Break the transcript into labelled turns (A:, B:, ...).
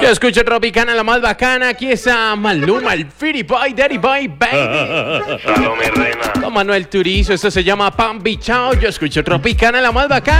A: Yo escucho Tropicana, la más bacana. Aquí está Maluma, el Fitty Boy, Daddy Boy, Baby.
B: Salud, mi reina.
A: Con Manuel Turizo, esto se llama Pan Bichao. Yo escucho Tropicana, la más bacana.